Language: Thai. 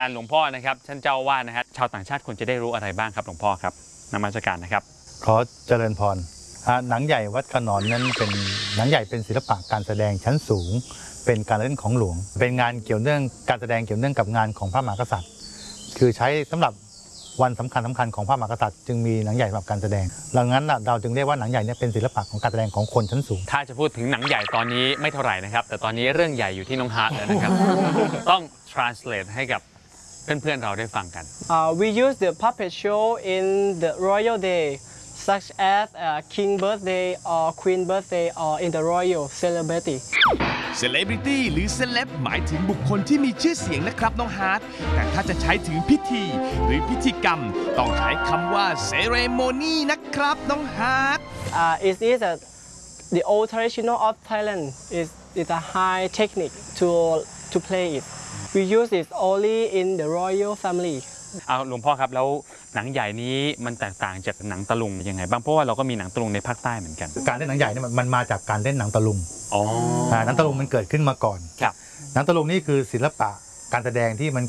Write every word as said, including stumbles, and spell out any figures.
หลวงพ่อนะครับท่านเจ้าว่านะฮะชาวต่างชาติควรจะได้รู้อะไรบ้างครับหลวงพ่อครับนมัสการนะครับขอเจริญพรหนังใหญ่วัดขนอนนั้นเป็นหนังใหญ่เป็นศิลปะการแสดงชั้นสูงเป็นการเล่นของหลวงเป็นงานเกี่ยวเนื่องการแสดงเกี่ยวเนื่องกับงานของพระมหากษัตริย์คือใช้สำหรับวันสำคัญสำคัญของพระมหากษัตริย์จึงมีหนังใหญ่สำหรับการแสดงดังนั้นเราจึงเรียกว่าหนังใหญ่เนี่ยเป็นศิลปะของการแสดงของคนชั้นสูงถ้าจะพูดถึงหนังใหญ่ตอนนี้ไม่เท่าไหร่นะครับแต่ตอนนี้เรื่องใหญ่อยู่ที่น้องฮาร์ทแล้วนะครับ ต้อง translate ให้กับเพื่อนๆเราได้ฟังกัน uh, we use the puppet show in the royal day such as uh, king birthday or queen birthday or in the royal celebrity celebrity หรือ celeb หมายถึงบุคคลที่มีชื่อเสียงนะครับน้องฮาร์ทแต่ถ้าจะใช้ถึงพิธีหรือพิธีกรรมต้องใช้คำว่า ceremony นะครับน้องฮาร์ท uh, it is a, the old traditional of Thailand is is a high technique to to play it we use it only in the royal family เอาหลวงพ่อครับแล้วหนังใหญ่นี้มันแตกต่างจากหนังตะลุงยังไงบ้างเพราะว่าเราก็มีหนังตะลุงในภาคใต้เหมือนกันการเล่นหนังใหญ่เนี่ยมันมาจากการเล่นหนังตะลุงอ๋อหนังตะลุงมันเกิดขึ้นมาก่อนครับหนังตะลุงนี่คือศิลปะการแสดงที่มัน